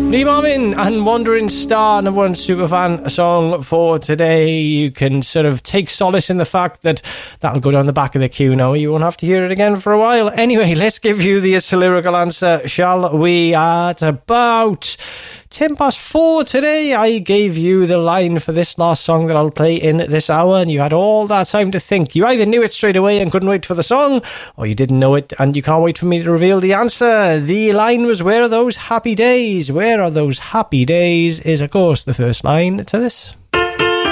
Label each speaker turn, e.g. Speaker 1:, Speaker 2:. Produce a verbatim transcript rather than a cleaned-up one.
Speaker 1: Lee Marvin and Wandering Star, number one superfan song for today. You can sort of take solace in the fact that that'll go down the back of the queue now. You won't have to hear it again for a while. Anyway, let's give you the lyrical answer, shall we? At about ten past four today, I gave you the line for this last song that I'll play in this hour, and you had all that time to think. You either knew it straight away and couldn't wait for the song, or you didn't know it and you can't wait for me to reveal the answer. The line was, where are those happy days? Where are those happy days? Is, of course, the first line to this.